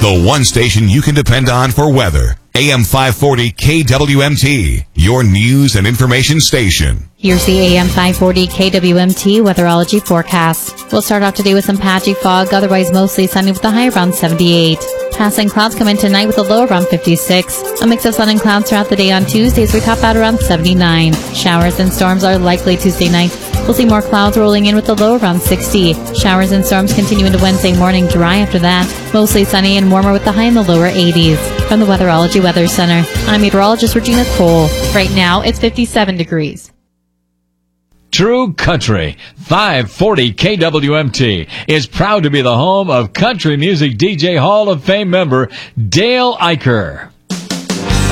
The one station you can depend on for weather. AM 540 KWMT, your news and information station. Here's the AM 540 KWMT weatherology forecast. We'll start off today with some patchy fog, otherwise mostly sunny with a high around 78. Passing clouds come in tonight with a low around 56. A mix of sun and clouds throughout the day on Tuesday as we top out around 79. Showers and storms are likely Tuesday night. We'll see more clouds rolling in with a low around 60. Showers and storms continue into Wednesday morning, dry after that. Mostly sunny and warmer with the high in the lower 80s. From the Weatherology Weather Center, I'm meteorologist Regina Cole. Right now, it's 57 degrees. True Country 540 KWMT is proud to be the home of country music DJ Hall of Fame member Dale Eicher.